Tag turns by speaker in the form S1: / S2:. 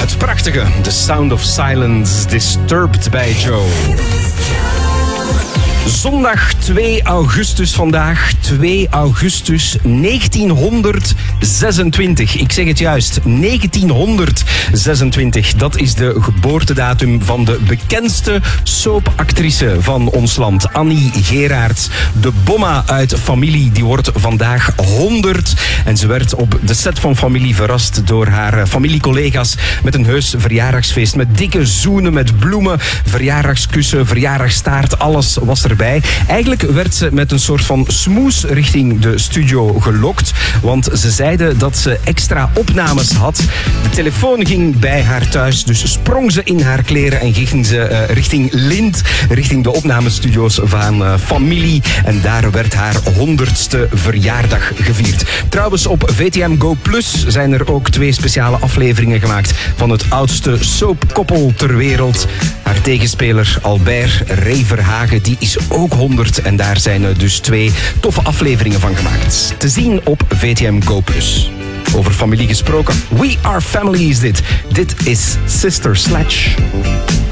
S1: Het prachtige The Sound of Silence, Disturbed bij Joe. Zondag 2 augustus vandaag, 2 augustus 1926. Ik zeg het juist, 1926. Dat is de geboortedatum van de bekendste soapactrice van ons land, Annie Geraerts. De bomma uit Familie, die wordt vandaag 100. En ze werd op de set van Familie verrast door haar familiecollega's met een heus verjaardagsfeest. Met dikke zoenen, met bloemen, verjaardagskussen, verjaardagstaart, alles was erbij. Eigenlijk werd ze met een soort van smoes richting de studio gelokt, want ze zeiden dat ze extra opnames had. De telefoon ging bij haar thuis, dus sprong ze in haar kleren en ging ze richting Lint, richting de opnamestudio's van Familie. En daar werd haar 100ste verjaardag gevierd. Trouwens, op VTM Go Plus zijn er ook 2 speciale afleveringen gemaakt van het oudste soapkoppel ter wereld. Haar tegenspeler Albert Ray Verhagen, die is ook 100 en daar zijn dus 2 toffe afleveringen van gemaakt. Te zien op VTM Go Plus. Over familie gesproken. We Are Family is dit. Dit is Sister Sledge.